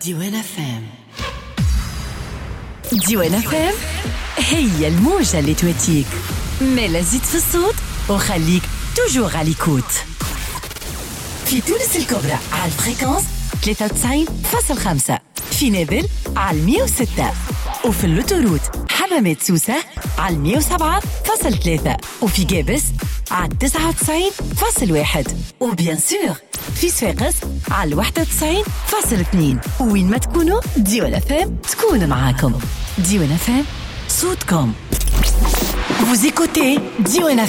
ديوان فام. ديوان فام هي الموجة اللي تواتيك، مالا زيد في الصوت وخليك توجور على ليكوت. في تونس الكبرى على الفريكونس 93.5، في نابل على 106، وفي اللوتوروت حمامات سوسة على 107.3، وفي جابس على 99.1، وبيان سور في صفاقس على 91.2. وين ما تكونوا ديوان فام تكون معاكم. ديوان فام صوتكم. Vous écoutez Diwan